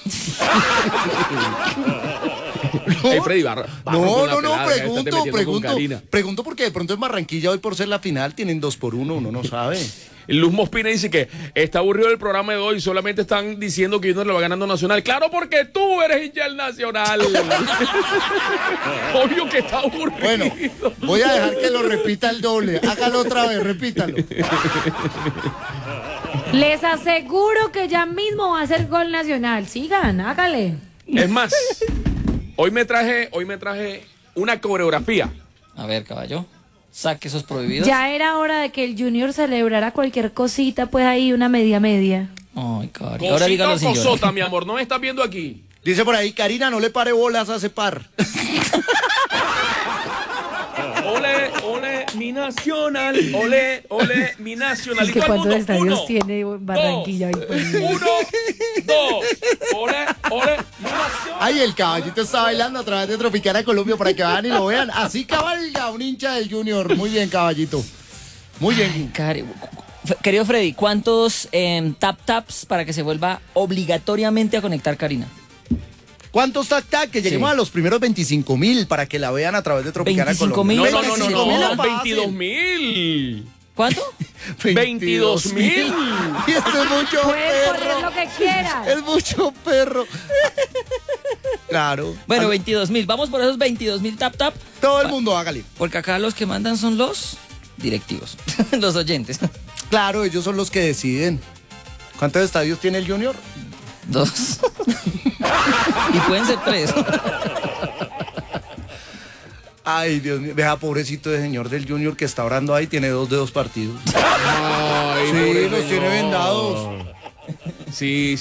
Hey, Freddy, pregunto porque de pronto en Barranquilla hoy por ser la final tienen 2 por 1, uno no sabe. Luz Mospina dice que está aburrido el programa de hoy, solamente están diciendo que Junior le va ganando Nacional. Claro, porque tú eres hincha del Nacional. Obvio que está aburrido. Bueno, voy a dejar que lo repita el doble. Hágalo otra vez, repítalo. Les aseguro que ya mismo va a ser gol nacional. Sigan, hágale. Es más, hoy me traje una coreografía. A ver, caballo. Saque esos prohibidos. Ya era hora de que el Junior celebrara cualquier cosita, pues ahí una media. Ay, Cari. Ahora Cosita dígalo o sin llorar. cosota, mi amor, no me estás viendo aquí. Dice por ahí, Karina, no le pare bolas a ese par. Ole, mi Nacional. Ole, mi Nacional. Es ¿Y que todo el cuántos mundo? estadios Uno, tiene Barranquilla hoy, pues. 1, 2. Ole, mi Nacional. Ay, el caballito está bailando a través de Tropicana Colombia para que vayan y lo vean. Así cabalga un hincha del Junior. Muy bien, caballito. Muy bien. Cari. Querido Freddy, ¿cuántos taps para que se vuelva obligatoriamente a conectar Karina? ¿Cuántos tac-tac? Que lleguemos Sí. a los primeros 25,000 para que la vean a través de Tropicana 25,000. Colombia. No, 25,000 es fácil. 22,000. ¿Cuánto? 22,000. Y esto es mucho Puedes poner perro. lo que quieras. Es mucho perro. Claro. Bueno, 22,000. Vamos por esos 22,000 tap. Todo el mundo hágale. Porque acá los que mandan son los directivos, los oyentes. Claro, ellos son los que deciden. ¿Cuántos estadios tiene el Junior? 2. Y pueden ser 3. Ay, Dios mío. Vea, pobrecito de señor del Junior que está orando ahí, tiene 2 de 2 partidos. Ay, Sí, pobre los tiene señor. vendados. Sí.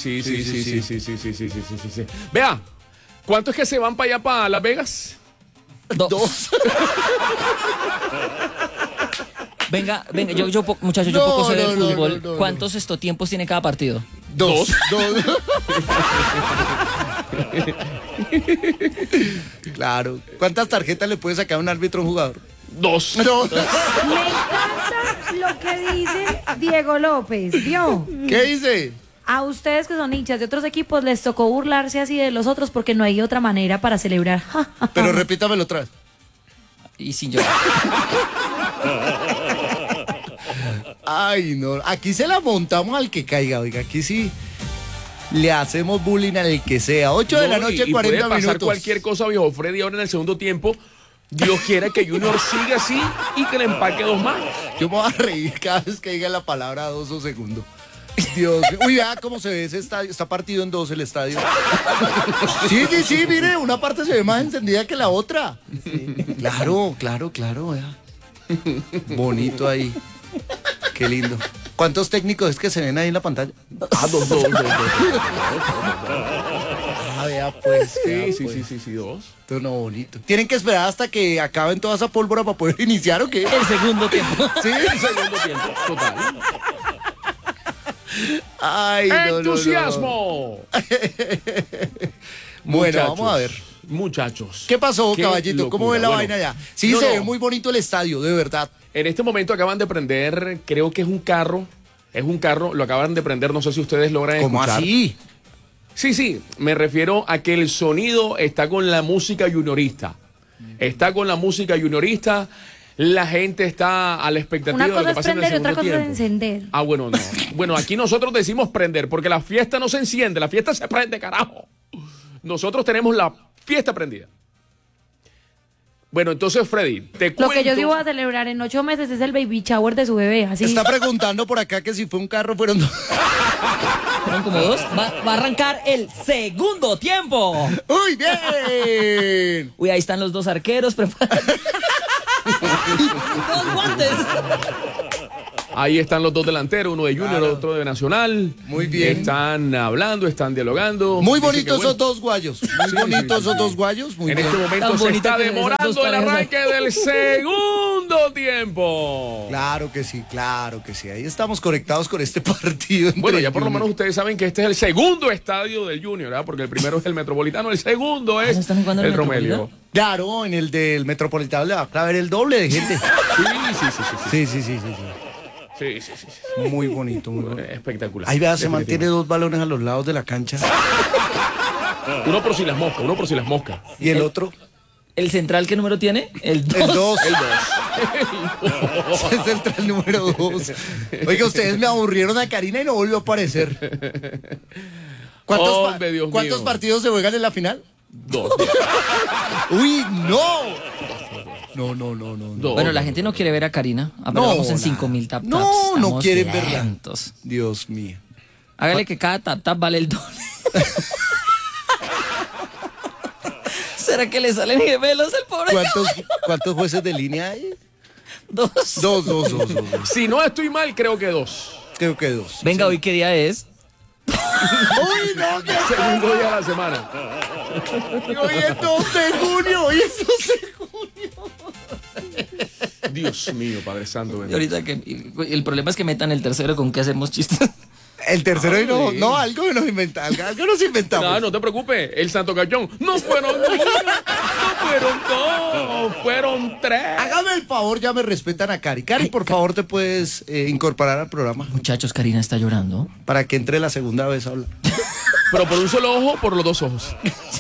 Vea, ¿cuántos que se van para allá, para Las Vegas? 2. Venga, muchachos, yo No, poco sé de no, fútbol. no. ¿Cuántos tiempos tiene cada partido? Dos. Claro. ¿Cuántas tarjetas le puede sacar un árbitro a un jugador? 2. No. Me encanta lo que dice Diego López, ¿vio? ¿Qué dice? A ustedes que son hinchas de otros equipos les tocó burlarse así de los otros porque no hay otra manera para celebrar. Pero repítamelo otra vez. Y sin llorar. Ay, no. Aquí se la montamos al que caiga, oiga. Aquí sí le hacemos bullying al que sea. 8 de la noche, y 40 puede pasar minutos. cualquier cosa, viejo Freddy, ahora en el segundo tiempo. Dios quiera que Junior siga así y que le empaque 2 más. Yo me voy a reír cada vez que diga la palabra 2 o segundo. Dios mío. Uy, vea cómo se ve ese estadio. Está partido en 2 el estadio. Sí, mire, una parte se ve más encendida que la otra. Sí. Claro, vea. Bonito ahí. Qué lindo. ¿Cuántos técnicos es que se ven ahí en la pantalla? Ah, 2. Ah, vea pues. Sí, 2. Esto no bonito. ¿Tienen que esperar hasta que acaben toda esa pólvora para poder iniciar o qué? El segundo tiempo. Sí, El segundo tiempo, total. Ay, no. ¡Entusiasmo! Bueno, Muchachos, vamos a ver. Muchachos. ¿Qué pasó, qué caballito? ¿Cómo ve la locura. vaina ya? Sí, No, se no. ve muy bonito el estadio, de verdad. En este momento acaban de prender, creo que es un carro, lo acaban de prender, no sé si ustedes logran ¿Cómo escuchar. así? Sí, me refiero a que el sonido está con la música juniorista. Está con la música juniorista, la gente está a la expectativa Una de lo cosa que es pasa en el prender y segundo otra cosa es tiempo. encender. Ah, bueno, no. Bueno, aquí nosotros decimos prender, porque la fiesta no se enciende, la fiesta se prende, carajo. Nosotros tenemos la fiesta prendida. Bueno, entonces, Freddy, te cuento... Lo que yo sí voy a celebrar en 8 meses es el baby shower de su bebé, así. Está preguntando por acá que si fue un carro, fueron 2. Fueron como 2. Va a arrancar el segundo tiempo. ¡Uy, bien! Uy, ahí están los 2 arqueros preparados. 2 guantes. Ahí están los 2 delanteros, uno de Junior, Claro. otro de Nacional. Muy bien. Están hablando, están dialogando. Muy Dicen bonitos que, esos bueno, 2 guayos. Muy bonitos esos 2 guayos. Muy en bien. este momento Tan se bonito está que se ven esos demorando dos el parejas. arranque del segundo tiempo. Claro que sí. Ahí estamos conectados con este partido. entre Bueno, ya por lo Junior. menos ustedes saben que este es el segundo estadio del Junior, ¿verdad? Porque el primero es el Metropolitano, el segundo es ¿no están jugando en el el Romelio. Metropolitano? Claro, en el del Metropolitano le va a clavar el doble de gente. Sí. Sí. Muy bonito, muy bonito. Espectacular. Ahí vea, se Definitivo. mantiene 2 balones a los lados de la cancha. Uno por si las moscas, Y el otro, ¿El central qué número tiene? El 2. el 2. El 2. Es el tras número 2. Oiga, ustedes me aburrieron a Karina y no volvió a aparecer. Hombre, Dios ¿Cuántos mío. partidos se juegan en la final? 2. ¡Uy, no! No. Bueno, la gente no quiere ver a Karina. Apenas vamos en 5.000 tap taps. No Estamos quieren verla. lentos. Dios mío. Hágale que cada tap tap vale el doble. ¿Será que le salen gemelos al pobre? ¿Cuántos jueces de línea hay? 2. Dos. Si no estoy mal, creo que 2. Creo que 2. Venga, ¿hoy qué día es? ¡Uy, no! Que Segundo día de la semana. hoy es 2 de junio! ¡Hoy es 2 de junio! Dios mío, Padre Santo. Y bendito. ahorita que el problema es que metan el tercero con que hacemos chistes. El tercero y Ay. no, algo nos inventamos. Algo nos inventamos. No te preocupes. El Santo Cachón. No fueron 1, no fueron 2, fueron 3. Hágame el favor, ya me respetan a Cari. Cari, por favor, te puedes incorporar al programa Muchachos, Karina está llorando. para que entre la segunda vez a hablar. Pero por un solo ojo, por los 2 ojos.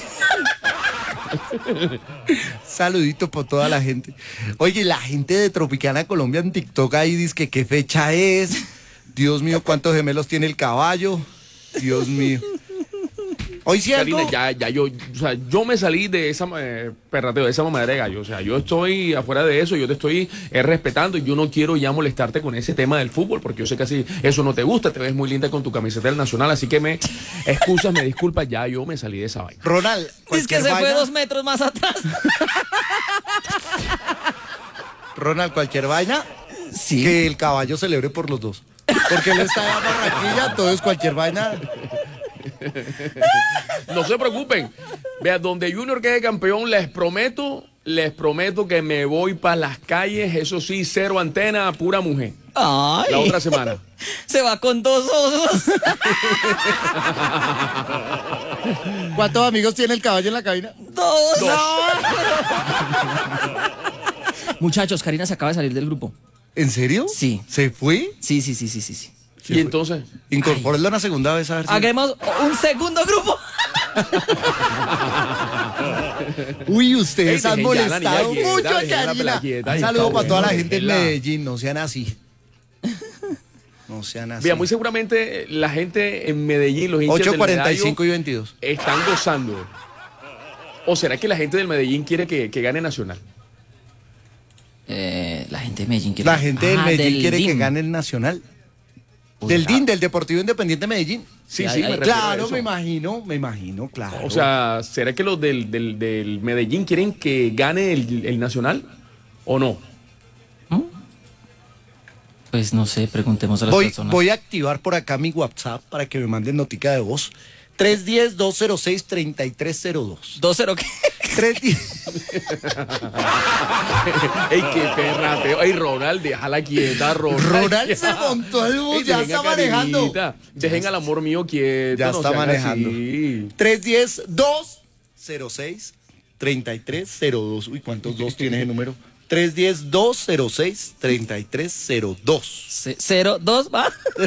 Saludito por toda la gente. Oye, la gente de Tropicana Colombia en TikTok ahí dice que qué fecha es. Dios mío, cuántos gemelos tiene el caballo. Dios mío. Hoy sí algo. Karina, yo me salí de esa perrateo, de esa mamadera de gallo. O sea, yo estoy afuera de eso, yo te estoy respetando y yo no quiero ya molestarte con ese tema del fútbol, porque yo sé que así eso no te gusta, te ves muy linda con tu camiseta del Nacional, así que me excusas, me disculpas, ya yo me salí de esa vaina. Ronald, Es que cualquier se fue vaina. 2 metros más atrás. Ronald, cualquier vaina, Sí. que el caballo celebre por los dos. Porque él está en Barranquilla, entonces cualquier vaina. No se preocupen. Vean, donde Junior quede campeón, les prometo que me voy para las calles, eso sí, 0 antena, pura mujer. Ay. La otra semana. Se va con 2 osos. ¿Cuántos amigos tiene el caballo en la cabina? 2. Muchachos, Karina se acaba de salir del grupo. ¿En serio? Sí. ¿Se fue? Sí. Y entonces, Incorpórenlo una segunda vez a ver si... Hagamos un segundo grupo. Uy, ustedes Ey, han dejen ya la molestado niña quieta, mucho a dejen la Karina. pela quieta, Un y saludo está para toda la bueno, gente en déjenla. Medellín, no sean así. No sean así. vea, muy seguramente la gente en Medellín, los hinchas del 8:45 y 22. están gozando. ¿O será que la gente del Medellín quiere que gane Nacional? La gente de Medellín quiere... La gente del Medellín quiere que DIM. gane el Nacional. Uy, Del ah. DIN, del Deportivo Independiente de Medellín. Sí, Sí, sí, hay- me hay- refiero a Claro, eso. me imagino, claro. O sea, ¿será que los del Medellín quieren que gane el Nacional o no? Pues no sé, preguntemos a las voy, personas. voy a activar por acá mi WhatsApp para que me manden notica de voz. 310-206-3302. 2-0 ¿qué? 310. ¡Ey, qué perrateo! ¡Ey, Ronald, déjala quieta, Ronald! Ronald se montó al bus, Ey, ya dejen a está manejando. Karinita, Dejen al amor mío quieto. Ya no está sean manejando. así. 310-206-3302. Uy, ¿cuántos dos tiene ese número? 310-206-3302. 0-2 va.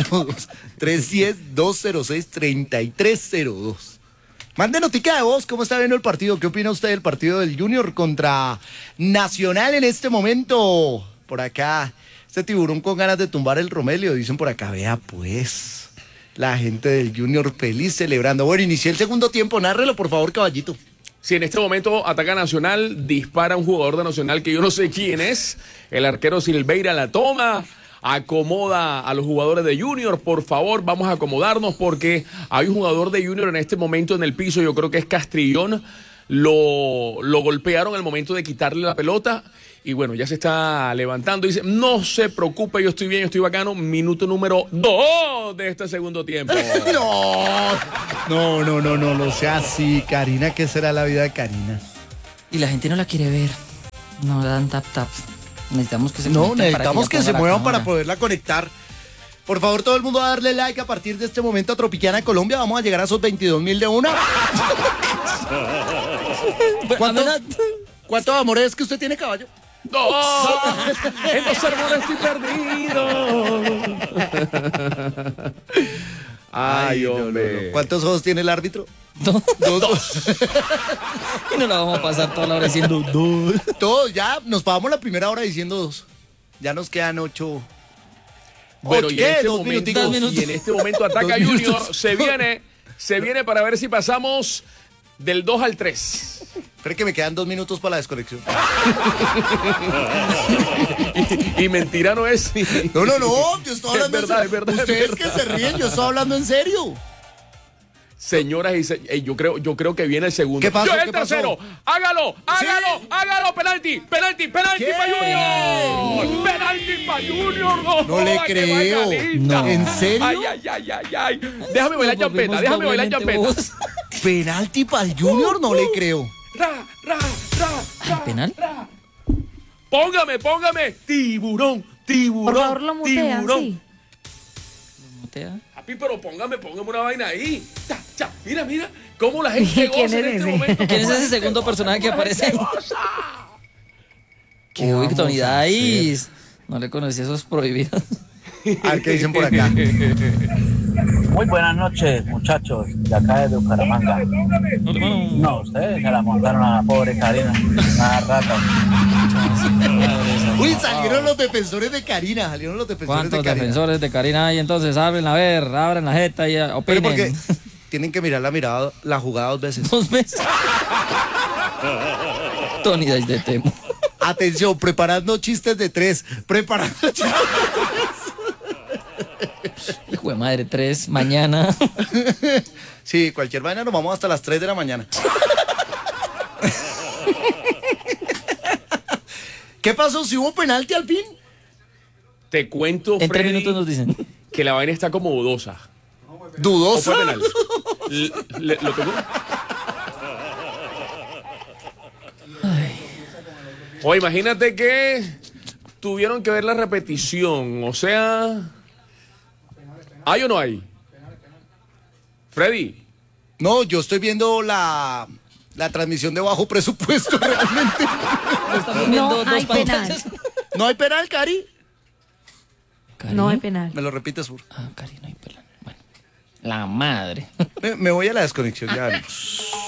310-206-3302. Mande notica de voz, ¿cómo está viendo el partido? ¿Qué opina usted del partido del Junior contra Nacional en este momento? Por acá, este tiburón con ganas de tumbar el Romelio, dicen por acá, vea pues, la gente del Junior feliz celebrando. Bueno, inicié el segundo tiempo, nárrelo por favor, caballito. Si en este momento ataca Nacional, dispara un jugador de Nacional que yo no sé quién es, el arquero Silveira la toma, acomoda a los jugadores de Junior, por favor, vamos a acomodarnos porque hay un jugador de Junior en este momento en el piso, yo creo que es Castrillón, lo golpearon al momento de quitarle la pelota y bueno, ya se está levantando, dice, no se preocupe, yo estoy bien, yo estoy bacano, minuto número 2 de este segundo tiempo. No sea así, Karina, ¿qué será la vida de Karina? Y la gente no la quiere ver. No dan tap. Necesitamos que se No, conecten para necesitamos ella que ponga se la muevan cámara. para poderla conectar. Por favor, todo el mundo a darle like a partir de este momento a Tropicana Colombia. Vamos a llegar a esos 22.000 de una. ¿Cuántos amores es que usted tiene, caballo? ¡No! En los sermones estoy perdido. Ay, hombre. ¿Cuántos ojos tiene el árbitro? No. Dos. Y no la vamos a pasar toda la hora diciendo 2. Todos, ya nos pagamos la primera hora diciendo 2. Ya nos quedan 8. Bueno, y en, ¿Qué? este 2 momento, minuticos. y en este momento ataca 2 Junior. minutos. Se viene para ver si pasamos del 2 al 3. Espera que me quedan 2 minutos para la desconexión. Y mentira no es. No, yo estoy hablando Es verdad, en serio. es verdad, es Ustedes verdad. que se ríen, yo estoy hablando en serio. Señoras y señores, yo creo que viene el segundo. ¿Qué pasó? Yo el ¿Qué pasó? tercero. Hágalo, penalti para Junior. Penalti para Junior. No le joda, que creo. vaya linda. No. ¿En serio? Ay. Déjame bailar champeta, Penalti para el Junior, no le creo. Ra. ¿Penal? Póngame. Tiburón. Por favor, lo mutean, sí. ¿Mutea? Papi, pero póngame una vaina ahí. Ya, mira. Cómo la gente ¿Quién goza es en este ese? momento. ¿Quién es cómo la ese gente segundo goza, personaje que cómo la aparece gente ahí? goza. ¿Qué Uy, vamos Tony a hacer? Dice. No le conocí esos prohibidos. A ver qué dicen por acá. Muy buenas noches, muchachos, de acá de Bucaramanga. No, ustedes se la montaron a la pobre Karina, una rata. Uy, salieron los defensores de Karina. ¿Cuántos defensores de Karina hay? Entonces, abren la jeta y Pero opinen. porque tienen que mirar la jugada 2 veces. 2 veces. Tony Dice de Temo. Atención, preparando chistes de 3. Hijo de madre, 3 mañana. Sí, cualquier vaina nos vamos hasta las 3 de la mañana. ¿Qué pasó? ¿Si hubo penalti al fin? Te cuento, En 3 Freddy, minutos nos dicen. que la vaina está como dudosa. ¿O ¿Dudoso? fue penal? ¿Lo tocó? O imagínate que tuvieron que ver la repetición. O sea, ¿hay o no hay? Freddy. No, yo estoy viendo la transmisión de bajo presupuesto realmente. No hay penal. ¿No hay penal, Cari? ¿Cari? No hay penal. Me lo repites, Sur. Ah, Cari, no hay penal. Bueno, la madre. Me voy a la desconexión, ya venimos.